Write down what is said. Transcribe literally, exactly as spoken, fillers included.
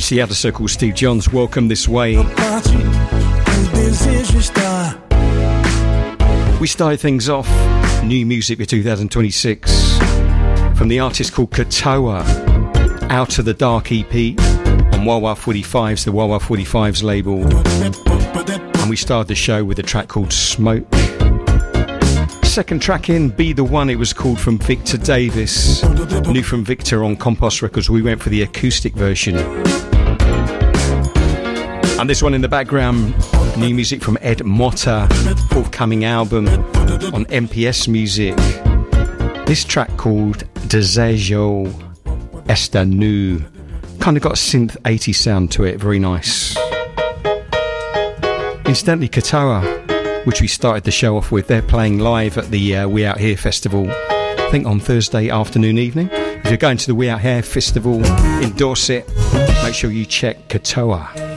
It's the Outer Circle, Steve Johns. Welcome this way. We started things off, new music for two thousand twenty-six, from the artist called Katoa, Out of the Dark E P, on Wawa forty-fives, the Wawa forty-fives label. And we started the show with a track called Smoke. Second track in, Be The One, it was called, from Victor Davis. New from Victor on Compost Records. We went for the acoustic version. And this one in the background, new music from Ed Motta, forthcoming album on M P S Music. This track called Desejo Esta Nu. Kind of got a synth eighties sound to it, very nice. Incidentally, Katoa, which we started the show off with, they're playing live at the uh, We Out Here Festival, I think on Thursday afternoon, evening. If you're going to the We Out Here Festival in Dorset, make sure you check Katoa.